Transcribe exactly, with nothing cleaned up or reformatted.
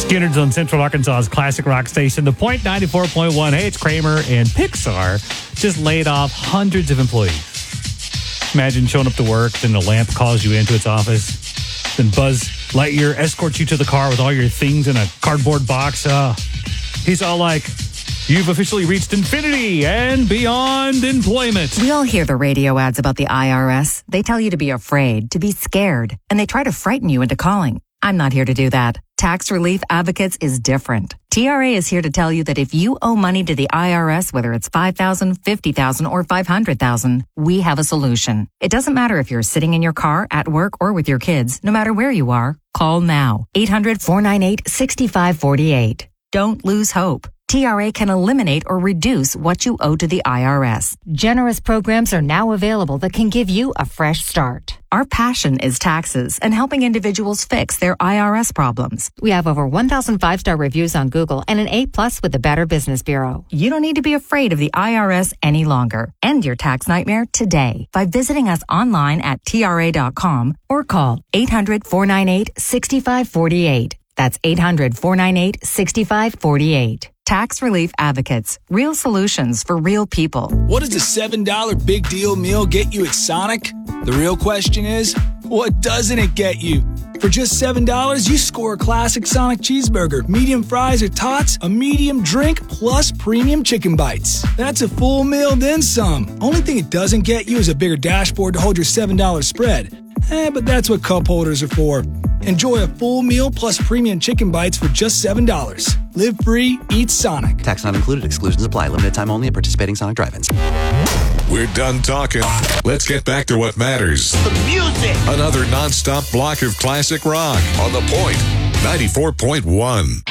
Skinner's on Central Arkansas's classic rock station, The Point ninety-four point one. Hey, it's Kramer, and Pixar just laid off hundreds of employees. Imagine showing up to work, then the lamp calls you into its office, then Buzz Lightyear escorts you to the car with all your things in a cardboard box. Uh, he's all like, you've officially reached infinity and beyond employment. We all hear the radio ads about the I R S. They tell you to be afraid, to be scared, and they try to frighten you into calling. I'm not here to do that. Tax Relief Advocates is different. T R A is here to tell you that if you owe money to the I R S, whether it's five thousand dollars, fifty thousand dollars, or five hundred thousand dollars, we have a solution. It doesn't matter if you're sitting in your car, at work, or with your kids. No matter where you are, call now. eight hundred, four nine eight, six five four eight. Don't lose hope. T R A can eliminate or reduce what you owe to the I R S. Generous programs are now available that can give you a fresh start. Our passion is taxes and helping individuals fix their I R S problems. We have over one thousand five-star reviews on Google and an A plus with the Better Business Bureau. You don't need to be afraid of the I R S any longer. End your tax nightmare today by visiting us online at T R A dot com or call eight hundred, four nine eight, six five four eight. That's eight hundred, four nine eight, six five four eight. Tax Relief Advocates. Real solutions for real people. What does a seven dollar big deal meal get you at Sonic? The real question is, what doesn't it get you? For just seven dollars, you score a classic Sonic cheeseburger, medium fries or tots, a medium drink, plus premium chicken bites. That's a full meal, then some. Only thing it doesn't get you is a bigger dashboard to hold your seven dollar spread. Eh, but that's what cup holders are for. Enjoy a full meal plus premium chicken bites for just seven dollars. Live free, eat Sonic. Tax not included. Exclusions apply. Limited time only at participating Sonic drive-ins. We're done talking. Let's get back to what matters. The music. Another non-stop block of classic rock on The Point ninety-four point one.